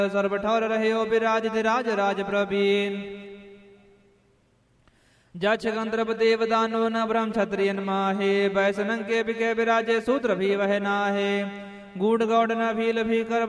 सर्व ठौर रहे विराजित राज राज प्रवीण जक्ष गंधर्व देव दानो न ब्रह्म क्षत्रियन माहे वैसनंग के बिके विराजे सूत्र भी वह नाहे गूढ़ गौड़ न भील भी कर